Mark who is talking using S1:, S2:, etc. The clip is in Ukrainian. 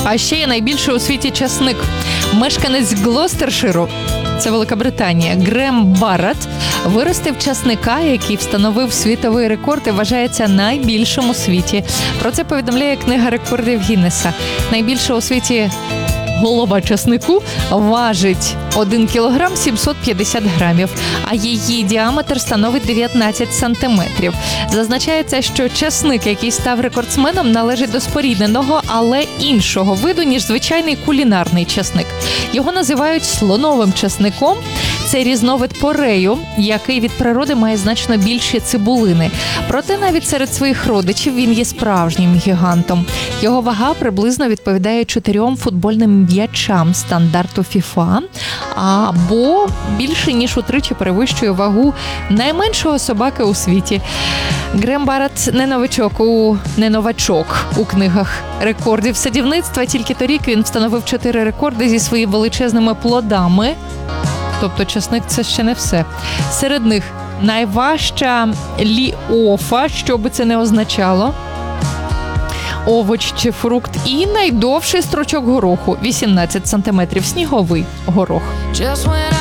S1: А ще є найбільший у світі часник. Мешканець Глостерширу, це Велика Британія, Грем Барретт виростив часника, який встановив світовий рекорд і вважається найбільшим у світі. Про це повідомляє книга рекордів Гіннеса. Найбільша у світі голова часнику важить 1 кілограм 750 грамів, а її діаметр становить 19 сантиметрів. Зазначається, що часник, який став рекордсменом, належить до спорідненого, але іншого виду, ніж звичайний кулінарний часник. Його називають слоновим часником. Це різновид порею, який від природи має значно більші цибулини. Проте навіть серед своїх родичів він є справжнім гігантом. Його вага приблизно відповідає 4 футбольним м'ячам стандарту FIFA, або більше ніж утричі перевищує вагу найменшого собаки у світі. Грем Барретт не новачок у книгах рекордів садівництва. Тільки торік він встановив 4 рекорди зі своїми величезними плодами. Тобто часник – це ще не все. Серед них найважча ліофа, що би це не означало, овоч чи фрукт, і найдовший стручок гороху – 18 сантиметрів, сніговий горох.